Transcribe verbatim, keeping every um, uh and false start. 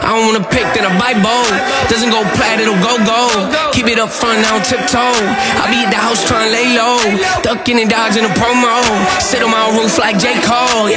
I don't wanna pick, then I bite bold. Doesn't go plat, it'll go gold. Keep it up front, now tiptoe. I be at the house trying to lay low. Ducking and dodging a promo. Sit on my roof like J. Cole.